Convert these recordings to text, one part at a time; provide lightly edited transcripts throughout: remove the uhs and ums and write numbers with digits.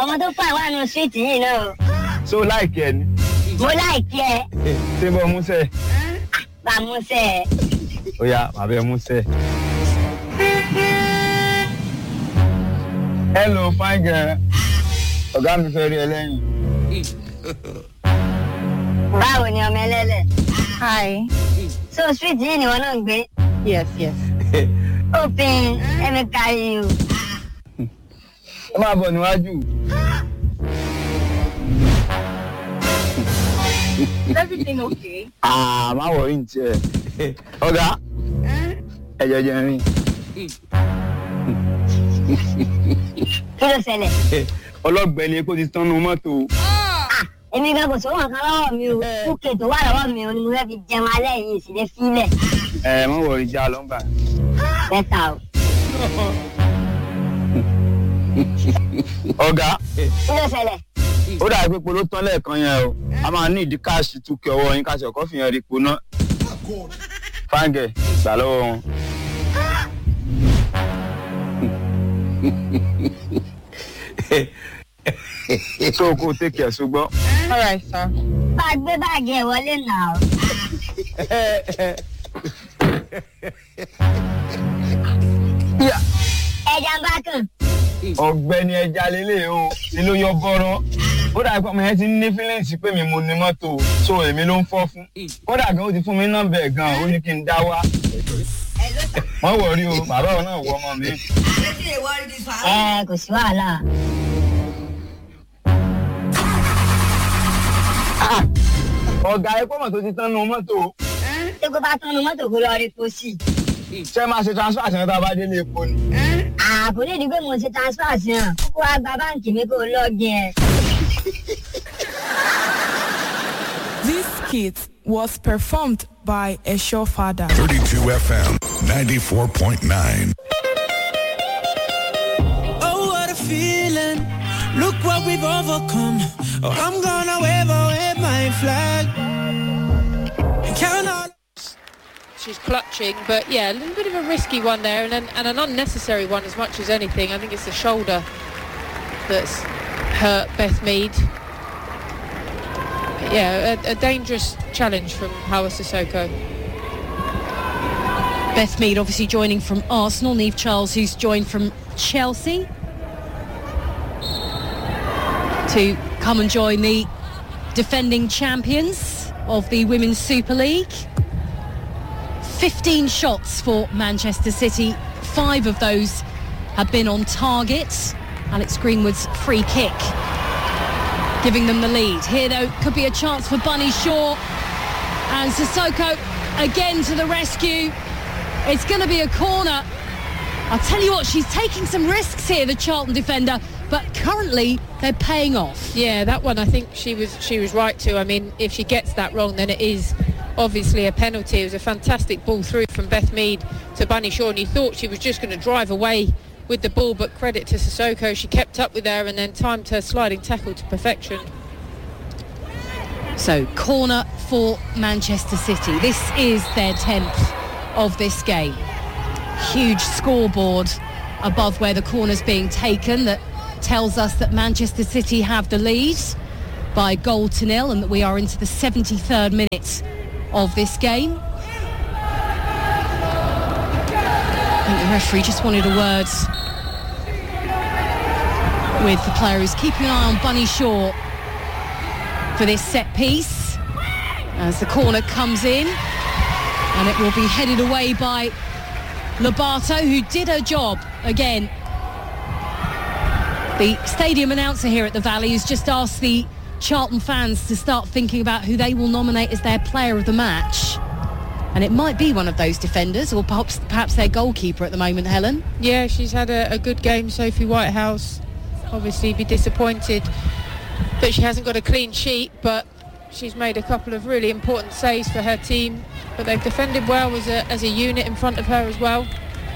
ọmọ tó fà wà nù street yìí náà. So like ẹ ni. Mo like ẹ. Ṣé bọ́ músẹ̀? Bá músẹ̀. Ó yá, bàbá ẹ músẹ̀. Hello, fine girl. Ọ̀gá mi fẹ́ rí ẹ lẹ́yìn. Báwo ni ọmọ ẹlẹ́lẹ̀? Hi. So street yìí ni wọ́n náà ń gbé. Yes. Open, let me carry you. Ẹ máa bọ̀ níwájú. Is everything okay? Má wọrí ní tiẹ̀. Ọ̀gá, ẹ jẹ́ rìn. Kí ló ṣẹlẹ̀? Ọlọ́gbẹ́ni epo ti tán nu mọ́tò. Èmi gan kò sówó nǹkan lọ́wọ́ mi o. Kúkè tó wà lọ́wọ́ mi o ni mo fẹ́ fi jẹun alẹ́ yìí sì lè fílẹ̀. Má wọrí já lọ́mbà. Bẹ́tà o. Ọ̀gá, Kí ló ṣẹlẹ̀? ó dàbí pé polo tán lẹ́ẹ̀kan yẹn o. A máa ní ìdí káàṣì túkẹ́ ọwọ́ yín káṣí ọkọ̀ fìyàn rí po náà. Fáńgẹ̀ gbà lọ́wọ́ wọn. So kò take care ṣùgbọ́n. All right, sir. Bá a gbé báàgì ẹ̀ wọlé náà. Ẹja ń bá kàn. Ọ̀gbẹ́ni ẹja lélẹ̀ o ni ló yọ bọ́rọ́. Ó dàbí pé ọmọ yẹn ti ní fílẹ̀ǹsì pé mi mo ní mọ́tò so èmi ló ń fọ́ fún. Kódà gan ó ti fún mi nọ́mbà ẹ̀ gan ó ní kí n dá wá. Wọ́n wọ̀rí o bàbá wọn náà wọ ọmọ mi. Kò sí wàhálà. Ọ̀gá ẹ̀kọ́ mọ̀ tó ti tán nu mọ́tò. Ṣé kó bá tán nu mọ́tò kó lọ rí pósí? Ṣé máa ṣe transfer àti ẹ̀ta bá délé epo ni? Kò lè di pé mo ṣe transfer sí hàn. Kókó wá gba báǹkì mi kó lọ́ọ̀gì ẹ̀. This skit was performed by Esho Father. 32 FM 94.9. Oh, what a feeling. Look what we've overcome. Oh, I'm gonna wave my flag. Count on. She's clutching, but yeah, a little bit of a risky one there, and an unnecessary one as much as anything. I think it's the shoulder that's hurt Beth Mead. Yeah, a dangerous challenge from Hawa Sissoko. Beth Mead obviously joining from Arsenal. Niamh Charles, who's joined from Chelsea, to come and join the defending champions of the Women's Super League. 15 shots for Manchester City. 5 of those have been on target. Alex Greenwood's free kick giving them the lead. Here, though, could be a chance for Bunny Shaw. And Sissoko again to the rescue. It's going to be a corner. I'll tell you what, she's taking some risks here, the Charlton defender, but currently they're paying off. Yeah, that one I think she was right to. I mean, if she gets that wrong, then it is obviously a penalty. It was a fantastic ball through from Beth Mead to Bunny Shaw, and you thought she was just going to drive away with the ball, but credit to Sissoko, she kept up with her and then timed her sliding tackle to perfection. So, corner for Manchester City. This is their 10th of this game. Huge scoreboard above where the corner's being taken that tells us that Manchester City have the lead by 1-0 and that we are into the 73rd minute of this game. I think the referee just wanted a word with the player who's keeping an eye on Bunny Shaw for this set piece as the corner comes in, and it will be headed away by Lobato, who did her job again. The stadium announcer here at the Valley has just asked the Charlton fans to start thinking about who they will nominate as their player of the match. And it might be one of those defenders, or perhaps their goalkeeper at the moment, Helen. Yeah, she's had a good game, Sophie Whitehouse. Obviously be disappointed that she hasn't got a clean sheet, but she's made a couple of really important saves for her team. But they've defended well as a unit in front of her as well.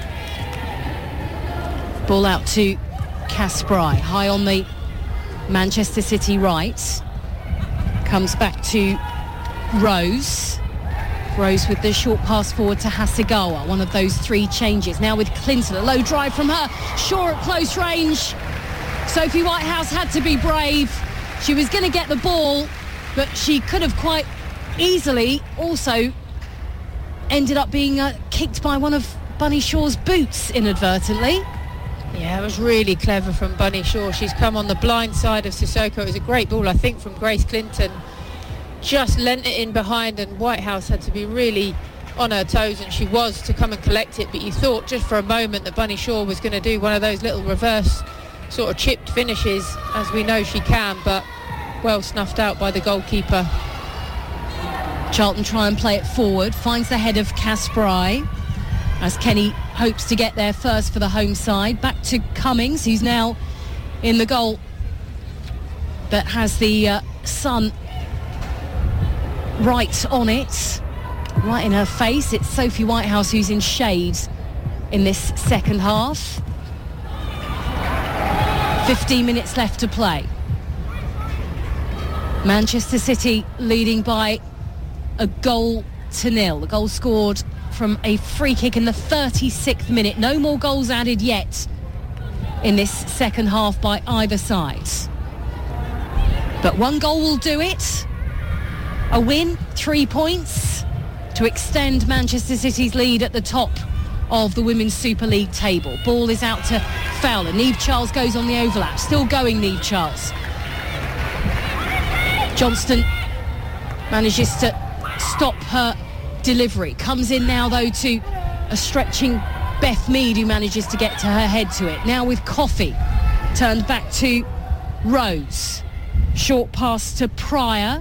Ball out to Caspry, high on the Manchester City right. Comes back to Rose. Rose with the short pass forward to Hasegawa, one of those 3 changes. Now with Clinton, a low drive from her. Shaw at close range. Sophie Whitehouse had to be brave. She was going to get the ball, but she could have quite easily also ended up being kicked by one of Bunny Shaw's boots inadvertently. Yeah, it was really clever from Bunny Shaw. She's come on the blind side of Sissoko. It was a great ball, I think, from Grace Clinton. Just lent it in behind, and Whitehouse had to be really on her toes, and she was, to come and collect it. But you thought just for a moment that Bunny Shaw was going to do one of those little reverse sort of chipped finishes, as we know she can, but well snuffed out by the goalkeeper. Charlton try and play it forward, finds the head of Kasperai, as Kenny hopes to get there first for the home side. Back to Cummings, who's now in the goal that has the sun right on it, right in her face. It's Sophie Whitehouse who's in shade in this second half. 15 minutes left to play. Manchester City leading by 1-0. The goal scored from a free kick in the 36th minute. No more goals added yet in this second half by either side. But one goal will do it. A win, 3 points to extend Manchester City's lead at the top of the Women's Super League table. Ball is out to Fowler. Niamh Charles goes on the overlap. Still going, Niamh Charles. Johnston manages to stop her delivery. Comes in now, though, to a stretching Beth Mead, who manages to get to her head to it. Now with Coffey. Turned back to Rose. Short pass to Pryor.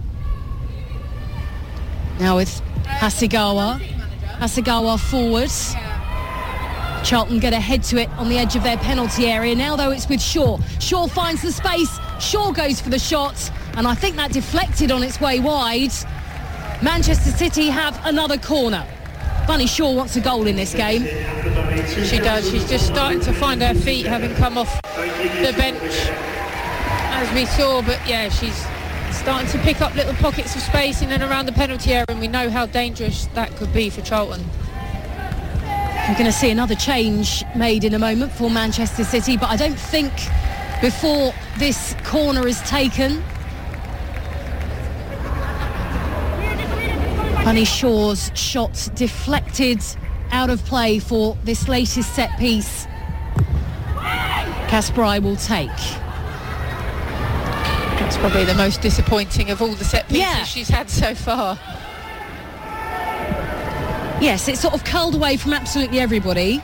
Now with Hasegawa. Hasegawa forwards. Charlton get a head to it on the edge of their penalty area. Now, though, it's with Shaw. Shaw finds the space. Shaw goes for the shot. And I think that deflected on its way wide. Manchester City have another corner. Bunny Shaw wants a goal in this game. She does. She's just starting to find her feet, having come off the bench, as we saw. But yeah, she's starting to pick up little pockets of space in and around the penalty area, and we know how dangerous that could be for Charlton. We're going to see another change made in a moment for Manchester City, but I don't think before this corner is taken. Bunny Shaw's shot deflected out of play for this latest set piece. Kasperai will take. That's probably the most disappointing of all the set pieces she's had so far. Yes, it's sort of curled away from absolutely everybody.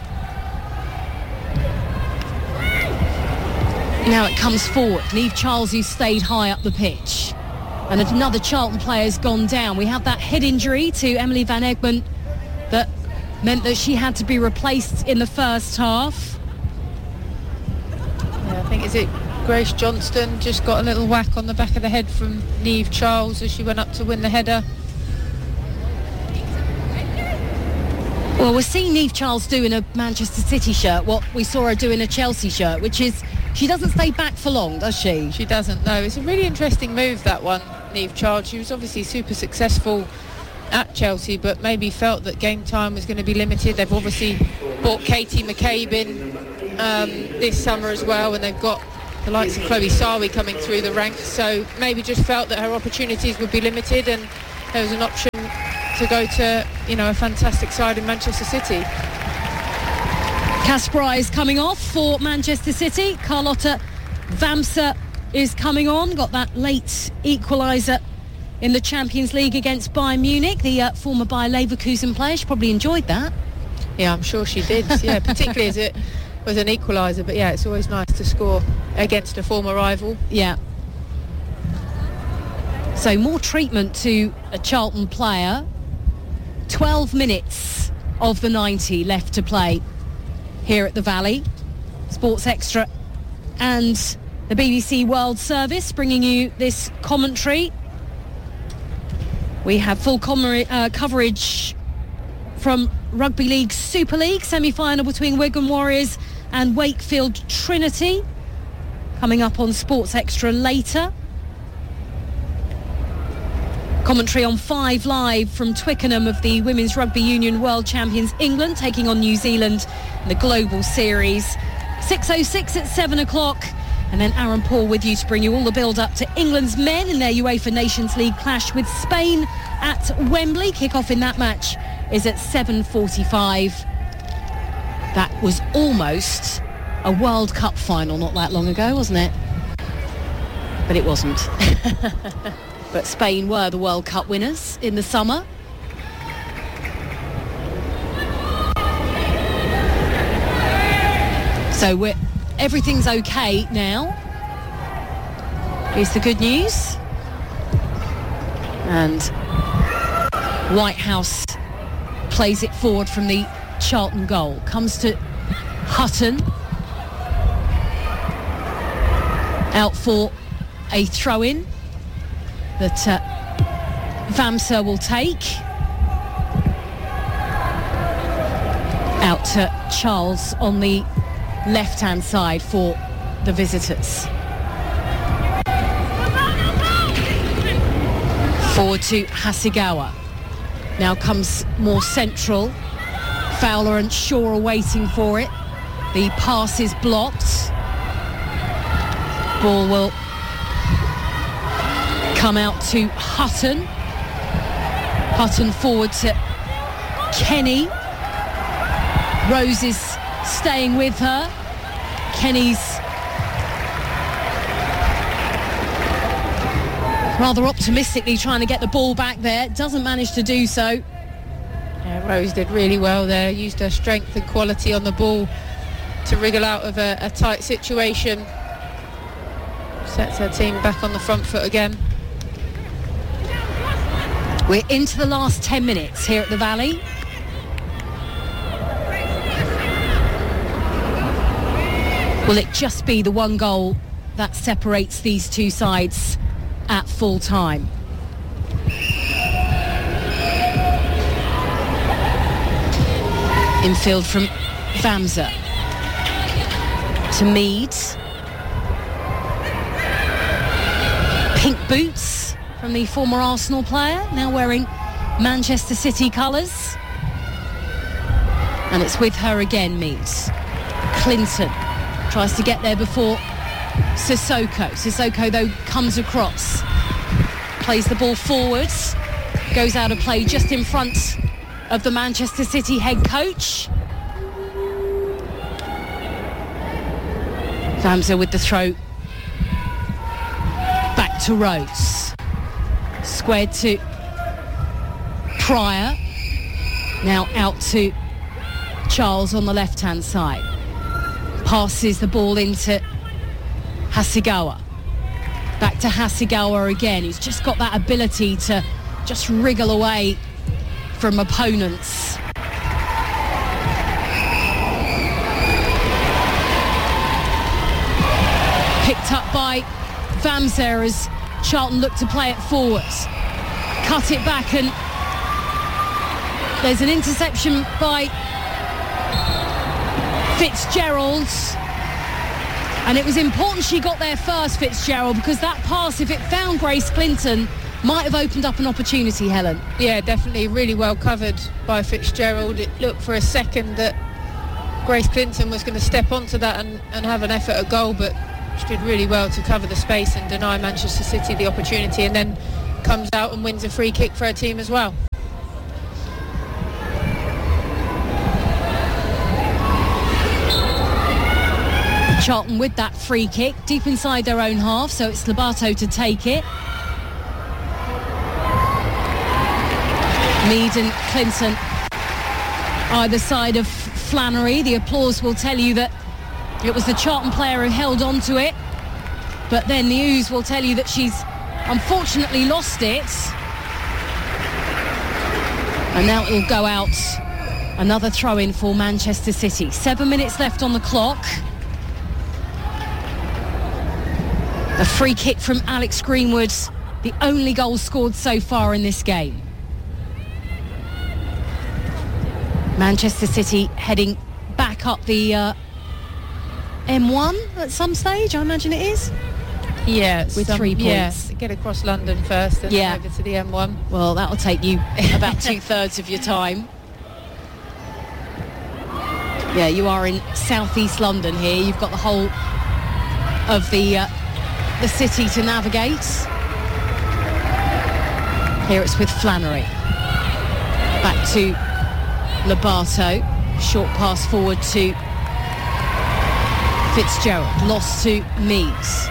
Now it comes forward. Niamh Charles, who stayed high up the pitch. And another Charlton player's gone down. We have that head injury to Emily Van Egmond that meant that she had to be replaced in the first half. Yeah, I think, is it Grace Johnston just got a little whack on the back of the head from Niamh Charles as she went up to win the header. Well, we're seeing Niamh Charles do in a Manchester City shirt what we saw her do in a Chelsea shirt, which is she doesn't stay back for long, does she? She doesn't, no. It's a really interesting move, that one, Niamh Charles. She was obviously super successful at Chelsea, but maybe felt that game time was going to be limited. They've obviously bought Katie McCabe in this summer as well, and they've got the likes of Chloe Sawi coming through the ranks, so maybe just felt that her opportunities would be limited, and there was an option to go to, you know, a fantastic side in Manchester City. Kasperai is coming off for Manchester City. Carlotta Vamsa is coming on. Got that late equaliser in the Champions League against Bayern Munich. The former Bayer Leverkusen player. She probably enjoyed that. Yeah, I'm sure she did. Yeah, particularly as it was an equaliser. But yeah, it's always nice to score against a former rival. Yeah. So more treatment to a Charlton player. 12 minutes of the 90 left to play here at the Valley. Sports Extra and the BBC World Service bringing you this commentary. We have full coverage from Rugby League Super League semi-final between Wigan Warriors and Wakefield Trinity coming up on Sports Extra later. Commentary on 5 Live from Twickenham of the Women's Rugby Union World Champions England taking on New Zealand in the Global Series. 6:06 at 7 o'clock. And then Aaron Paul with you to bring you all the build-up to England's men in their UEFA Nations League clash with Spain at Wembley. Kick-off in that match is at 7:45. That was almost a World Cup final not that long ago, wasn't it? But it wasn't. But Spain were the World Cup winners in the summer. So everything's okay now. Here's the good news. And White House plays it forward from the Charlton goal. Comes to Hutton. Out for a throw-in that Vamsa will take. Out to Charles on the left-hand side for the visitors. Forward to Hasegawa. Now comes more central. Fowler and Shaw are waiting for it. The pass is blocked. Ball will come out to Hutton. Hutton forward to Kenny. Rose is staying with her. Kenny's rather optimistically trying to get the ball back there. Doesn't manage to do so. Yeah, Rose did really well there. Used her strength and quality on the ball to wriggle out of a tight situation. Sets her team back on the front foot again. We're into the last 10 minutes here at the Valley. Will it just be the one goal that separates these two sides at full time? Infield from Vamsa to Mead. Pink boots from the former Arsenal player, now wearing Manchester City colours. And it's with her again, Mead. Clinton tries to get there before Sissoko. Sissoko, though, comes across. Plays the ball forwards. Goes out of play just in front of the Manchester City head coach. Vamsa with the throw. Back to Rose. Squared to Pryor. Now out to Charles on the left-hand side. Passes the ball into Hasegawa. Back to Hasegawa again. He's just got that ability to just wriggle away from opponents. Picked up by Vamsa as Charlton look to play it forwards. Cut it back and there's an interception by Fitzgerald, and it was important she got there first, Fitzgerald, because that pass, if it found Grace Clinton, might have opened up an opportunity, Helen. Yeah, definitely really well covered by Fitzgerald. It looked for a second that Grace Clinton was going to step onto that and have an effort at goal, but she did really well to cover the space and deny Manchester City the opportunity, and then comes out and wins a free kick for her team as well. Charlton with that free kick deep inside their own half, so it's Lobato to take it. Mead and Clinton either side of Flannery. The applause will tell you that it was the Charlton player who held on to it, but then the ooze will tell you that she's unfortunately lost it. And now it will go out. Another throw-in for Manchester City. 7 minutes left on the clock. A free kick from Alex Greenwood, the only goal scored so far in this game. Manchester City heading back up the M1 at some stage, I imagine it is. Yeah, with 3 points. Yes, get across London first and then over to the M1. Well, that'll take you about 2/3 of your time. Yeah, you are in southeast London here. You've got the whole of the city to navigate. Here it's with Flannery. Back to Lobato. Short pass forward to Fitzgerald. Lost to Meads.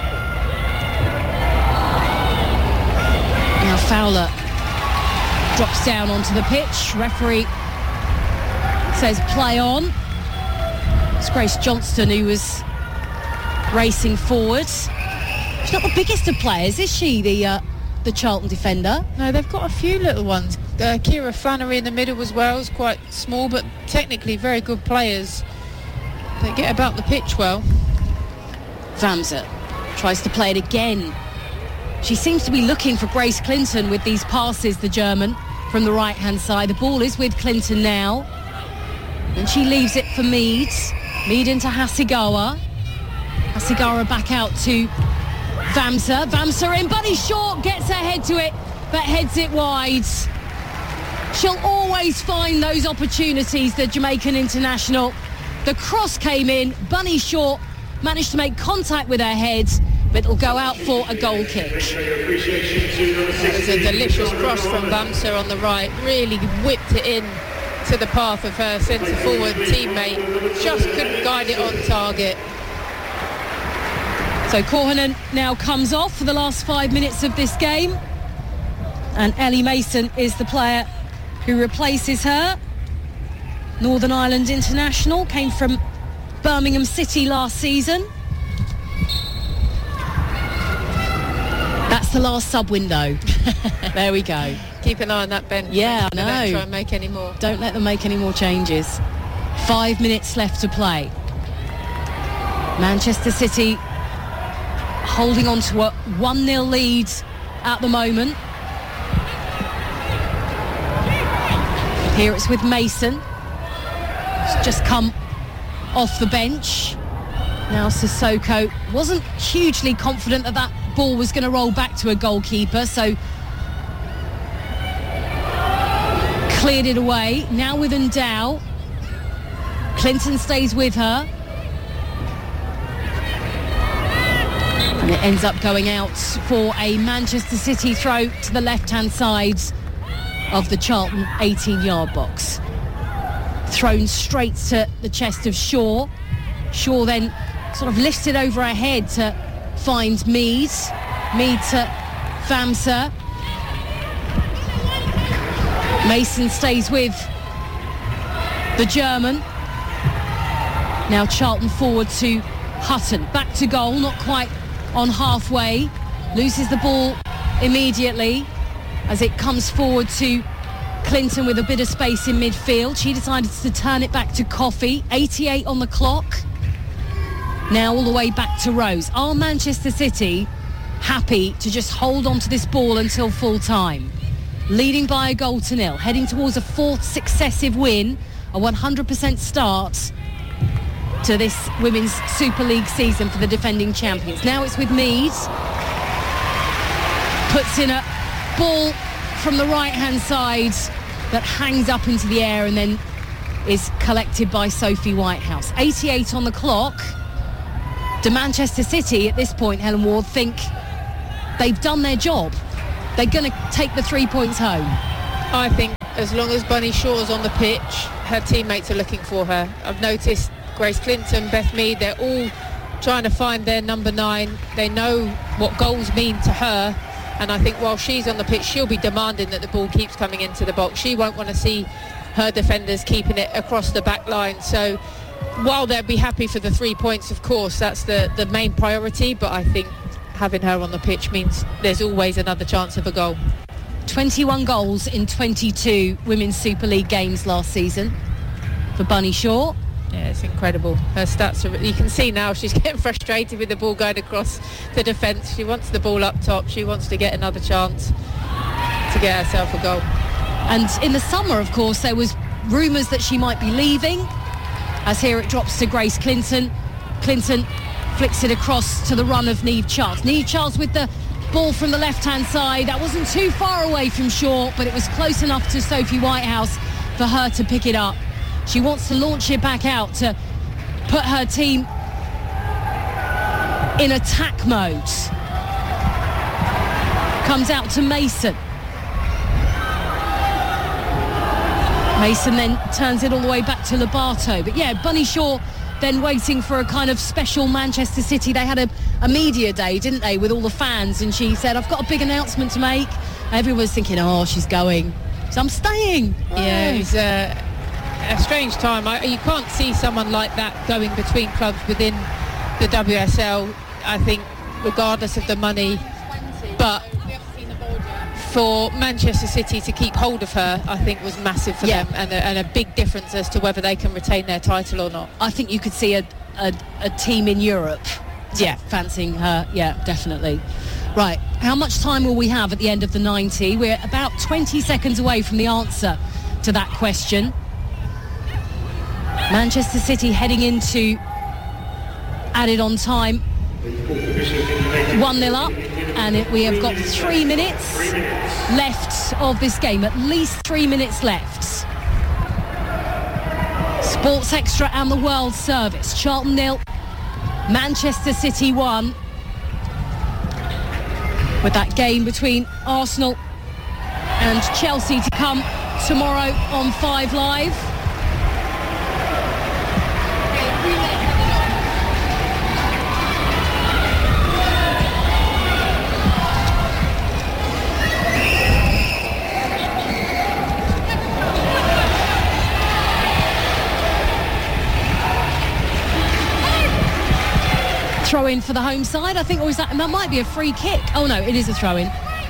Now Fowler drops down onto the pitch. Referee says play on. It's Grace Johnston who was racing forward. She's not the biggest of players, is she, the Charlton defender? No, they've got a few little ones. Kira Flannery in the middle as well is quite small, but technically very good players. They get about the pitch well. Vamsa tries to play it again. She seems to be looking for Grace Clinton with these passes, the German, from the right-hand side. The ball is with Clinton now. And she leaves it for Meads. Mead into Hasegawa. Hasegawa back out to Vamsa. Vamsa in. Bunny Shaw gets her head to it, but heads it wide. She'll always find those opportunities, the Jamaican international. The cross came in. Bunny Shaw managed to make contact with her head, but it'll go out for a goal kick. It was a delicious cross from Vamsa on the right. Really whipped it in to the path of her centre-forward teammate. Just couldn't guide it on target. So Korhonen now comes off for the last 5 minutes of this game. And Ellie Mason is the player who replaces her. Northern Ireland international, came from Birmingham City last season. That's the last sub window. There we go. Keep an eye on that bench. Yeah, I know. Don't try and make any more. Don't let them make any more changes. 5 minutes left to play. Manchester City holding on to a 1-0 lead at the moment. Here it's with Mason. She's just come off the bench. Now Sissoko wasn't hugely confident that that ball was going to roll back to a goalkeeper, so cleared it away. Now with Ndao. Clinton stays with her. And it ends up going out for a Manchester City throw to the left-hand side of the Charlton 18-yard box. Thrown straight to the chest of Shaw. Shaw then sort of lifted over her head to find Mead. Mead to Vamsa. Mason stays with the German. Now Charlton forward to Hutton. Back to goal, not quite on halfway. Loses the ball immediately as it comes forward to Clinton with a bit of space in midfield. She decided to turn it back to Coffey. 88 on the clock. Now all the way back to Rose. Are Manchester City happy to just hold on to this ball until full time? Leading by a 0-0, heading towards a fourth successive win, a 100% start to this Women's Super League season for the defending champions. Now it's with Mead. Puts in a ball from the right-hand side that hangs up into the air and then is collected by Sophie Whitehouse. 88 on the clock. Do Manchester City at this point, Helen Ward, think they've done their job? They're going to take the 3 points home? I think as long as Bunny Shaw's on the pitch, her teammates are looking for her. I've noticed Grace Clinton, Beth Mead, they're all trying to find their number 9. They know what goals mean to her, and I think while she's on the pitch, she'll be demanding that the ball keeps coming into the box. She won't want to see her defenders keeping it across the back line. So while they'll be happy for the 3 points, of course, that's the main priority, but I think having her on the pitch means there's always another chance of a goal. 21 goals in 22 Women's Super League games last season for Bunny Shaw. Yeah, it's incredible. Her stats are, you can see now she's getting frustrated with the ball going across the defence. She wants the ball up top. She wants to get another chance to get herself a goal. And in the summer, of course, there was rumours that she might be leaving, as here it drops to Grace Clinton. Clinton flicks it across to the run of Niamh Charles. Niamh Charles with the ball from the left-hand side. That wasn't too far away from Shaw, but it was close enough to Sophie Whitehouse for her to pick it up. She wants to launch it back out to put her team in attack mode. Comes out to Mason. Mason then turns it all the way back to Lobato. But yeah, Bunny Shaw then waiting for a kind of special Manchester City. They had a media day, didn't they, with all the fans, and she said, I've got a big announcement to make. Everyone's thinking, oh, she's going. So I'm staying. Yeah, it's a strange time. You can't see someone like that going between clubs within the WSL, I think, regardless of the money. But for Manchester City to keep hold of her, I think was massive for them, and a big difference as to whether they can retain their title or not. I think you could see a team in Europe fancying her. Yeah, definitely. Right, how much time will we have at the end of the 90? We're about 20 seconds away from the answer to that question. Manchester City heading into added on time. 1-0 up, and we have got 3 minutes left of this game, at least 3 minutes left. Sports Extra and the World Service. Charlton 0, Manchester City 1. With that game between Arsenal and Chelsea to come tomorrow on 5 Live. Throw-in for the home side, I think, or is that might be a free kick. Oh no, it is a throw-in.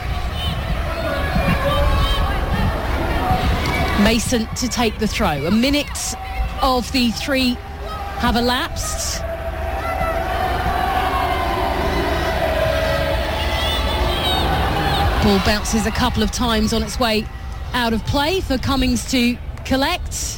Mason to take the throw. A minute of the 3 have elapsed. Ball bounces a couple of times on its way out of play for Cummings to collect.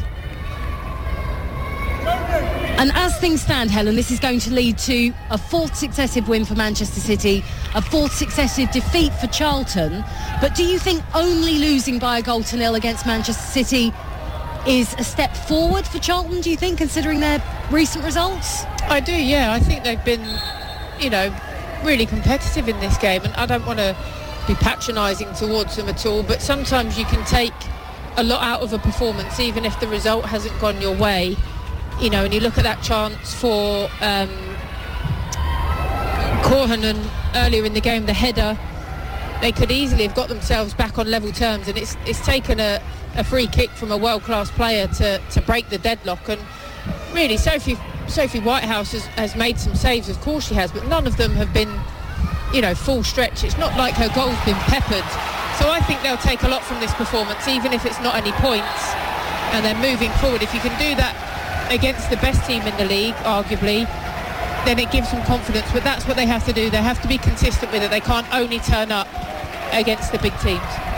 And as things stand, Helen, this is going to lead to a 4th successive win for Manchester City, a 4th successive defeat for Charlton. But do you think only losing by a 1-0 against Manchester City is a step forward for Charlton, do you think, considering their recent results? I do, yeah. I think they've been, really competitive in this game. And I don't want to be patronising towards them at all, but sometimes you can take a lot out of a performance, even if the result hasn't gone your way. And you look at that chance for Korhonen earlier in the game, the header, they could easily have got themselves back on level terms, and it's taken a free kick from a world-class player to break the deadlock. And really, Sophie Whitehouse has made some saves, of course she has, but none of them have been, full stretch. It's not like her goal's been peppered. So I think they'll take a lot from this performance, even if it's not any points. And then moving forward, if you can do that against the best team in the league, arguably, then it gives them confidence. But that's what they have to do. They have to be consistent with it. They can't only turn up against the big teams.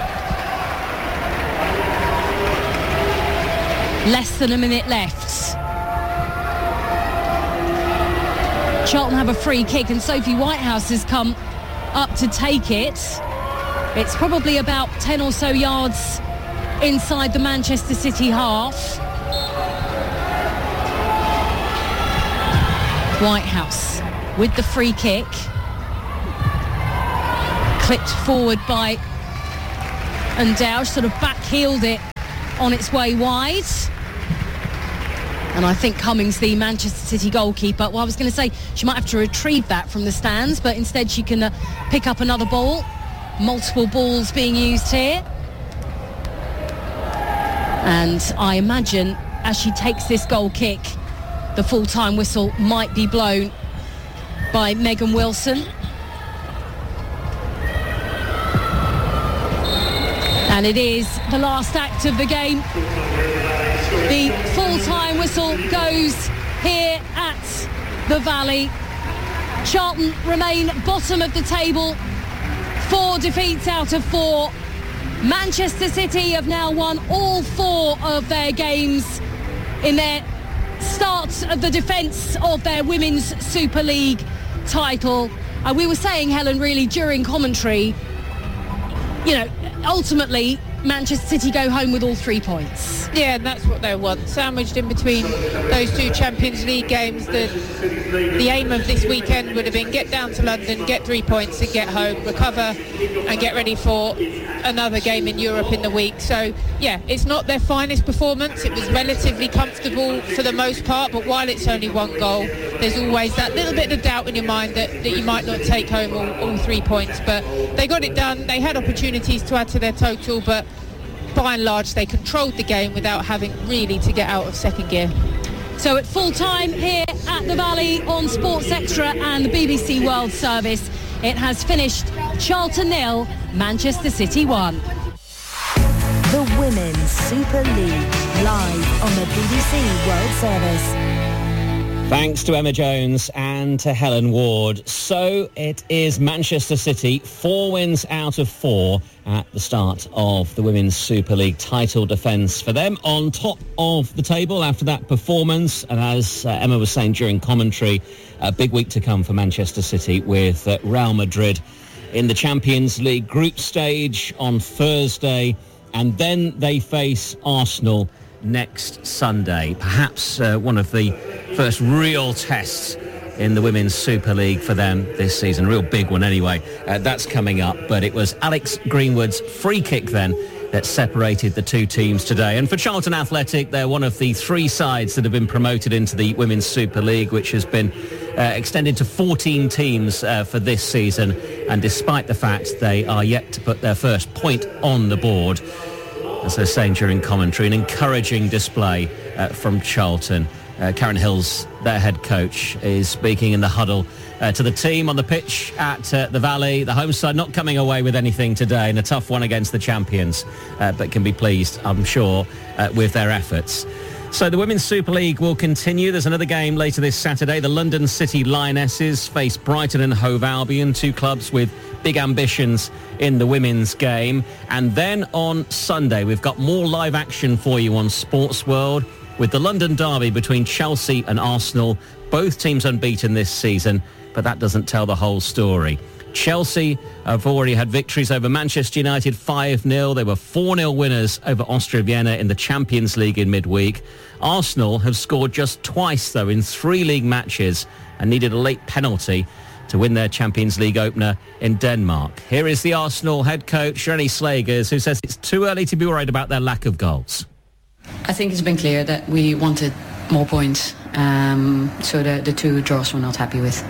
Less than a minute left. Charlton have a free kick, and Sophie Whitehouse has come up to take it. It's probably about 10 or so yards inside the Manchester City half. Whitehouse with the free kick, clipped forward by Ndauge, sort of back-heeled it on its way wide. And I think Cummings, the Manchester City goalkeeper, well, I was going to say she might have to retrieve that from the stands, but instead she can pick up another ball. Multiple balls being used here. And I imagine as she takes this goal kick, the full-time whistle might be blown by Megan Wilson. And it is the last act of the game. The full-time whistle goes here at the Valley. Charlton remain bottom of the table, 4 defeats out of 4. Manchester City have now won all 4 of their games in their start of the defence of their Women's Super League title. We were saying, Helen, really during commentary, ultimately Manchester City go home with all 3 points. Yeah, and that's what they want. Sandwiched in between those two Champions League games, the aim of this weekend would have been get down to London, get 3 points and get home, recover and get ready for another game in Europe in the week. So, yeah, it's not their finest performance. It was relatively comfortable for the most part, but while it's only one goal, there's always that little bit of doubt in your mind that you might not take home all 3 points. But they got it done. They had opportunities to add to their total, but by and large they controlled the game without having really to get out of second gear. So at full time here at the Valley on Sports Extra and the BBC World Service, it has finished Charlton 0, Manchester City 1. The Women's Super League, live on the BBC World Service. Thanks to Emma Jones and to Helen Ward. So it is Manchester City, 4 wins out of 4 at the start of the Women's Super League title defence for them. On top of the table after that performance, and as Emma was saying during commentary, a big week to come for Manchester City with Real Madrid in the Champions League group stage on Thursday, and then they face Arsenal next Sunday. Perhaps one of the first real tests in the Women's Super League for them this season. A real big one anyway. That's coming up. But it was Alex Greenwood's free kick then that separated the two teams today. And for Charlton Athletic, they're one of the 3 sides that have been promoted into the Women's Super League, which has been extended to 14 teams for this season. And despite the fact they are yet to put their first point on the board, as they're saying during commentary, an encouraging display from Charlton. Karen Hills, their head coach, is speaking in the huddle to the team on the pitch at the Valley. The home side not coming away with anything today in a tough one against the champions, but can be pleased, I'm sure, with their efforts. So the Women's Super League will continue. There's another game later this Saturday. The London City Lionesses face Brighton and Hove Albion, 2 clubs with big ambitions in the women's game. And then on Sunday, we've got more live action for you on Sports World with the London derby between Chelsea and Arsenal. Both teams unbeaten this season, but that doesn't tell the whole story. Chelsea have already had victories over Manchester United 5-0. They were 4-0 winners over Austria Vienna in the Champions League in midweek. Arsenal have scored just twice, though, in 3 league matches and needed a late penalty to win their Champions League opener in Denmark. Here is the Arsenal head coach, Rennie Slagers, who says it's too early to be worried about their lack of goals. I think it's been clear that we wanted more points, so the 2 draws we're not happy with.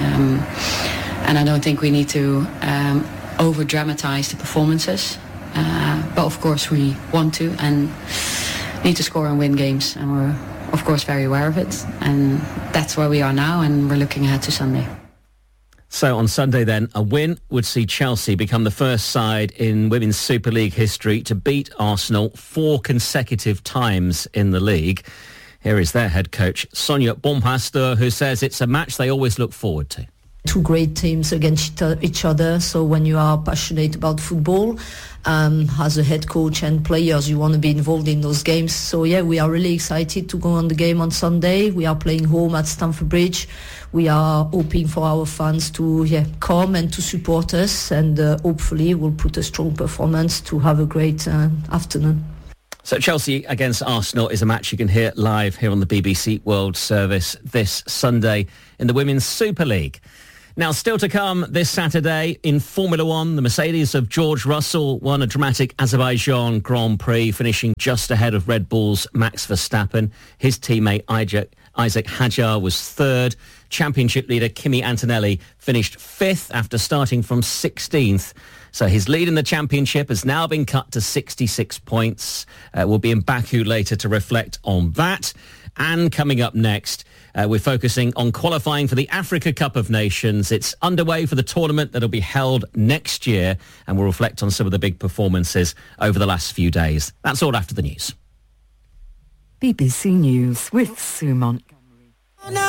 And I don't think we need to over-dramatize the performances. But of course we want to and need to score and win games. And we're, of course, very aware of it. And that's where we are now, and we're looking ahead to Sunday. So on Sunday then, a win would see Chelsea become the first side in Women's Super League history to beat Arsenal 4 consecutive times in the league. Here is their head coach, Sonja Bompastor, who says it's a match they always look forward to. 2 great teams against each other. So when you are passionate about football, as a head coach and players, you want to be involved in those games. So yeah, we are really excited to go on the game on Sunday. We are playing home at Stamford Bridge. We are hoping for our fans to come and to support us, and hopefully we'll put a strong performance to have a great afternoon. So Chelsea against Arsenal is a match you can hear live here on the BBC World Service this Sunday in the Women's Super League. Now, still to come this Saturday in Formula One, the Mercedes of George Russell won a dramatic Azerbaijan Grand Prix, finishing just ahead of Red Bull's Max Verstappen. His teammate Isaac Hadjar was 3rd. Championship leader Kimi Antonelli finished 5th after starting from 16th. So his lead in the championship has now been cut to 66 points. We'll be in Baku later to reflect on that. And coming up next, we're focusing on qualifying for the Africa Cup of Nations. It's underway for the tournament that'll be held next year, and we'll reflect on some of the big performances over the last few days. That's all after the news. BBC News with Sue Montgomery.